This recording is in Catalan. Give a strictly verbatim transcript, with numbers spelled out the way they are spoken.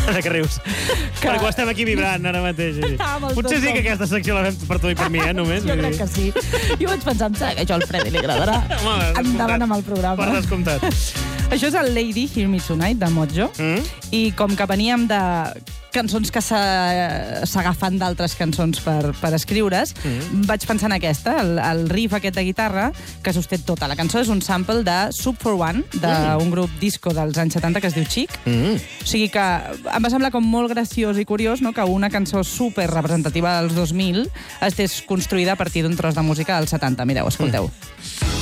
De que rius. Que... Perquè ho estem aquí vibrant ara mateix. Sí. Potser sí que aquesta secció la fem per tu i per mi, eh, només. Jo crec que sí. Jo vaig pensar, em sembla que això al Freddy li agradarà. Endavant amb el programa. Per descomptat. Això és el Lady Hear Me Tonight, de Mojo. Mm? I com que veníem de cançons que s'agafen d'altres cançons per, per escriure's, mm. vaig pensar en aquesta, el, el riff aquest de guitarra, que sosté tota la cançó, és un sample de Soup for One, d'un mm. grup disco dels anys setanta que es diu Chic. Mm. O sigui que em va semblar com molt graciós i curiós, no?, que una cançó super representativa dels dos mil estés construïda a partir d'un tros de música dels setanta. Mireu, escolteu. Mm.